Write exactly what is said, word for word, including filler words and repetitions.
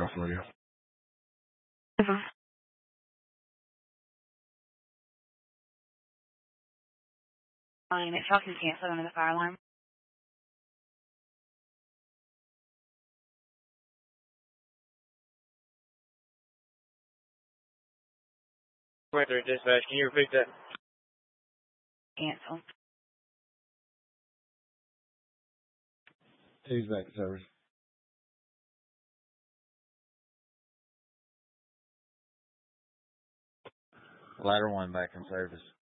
for you. Fine. If y'all can cancel under the fire alarm. Right there, dispatch. Can you repeat that? Cancel. He's back to service. Ladder one back in service.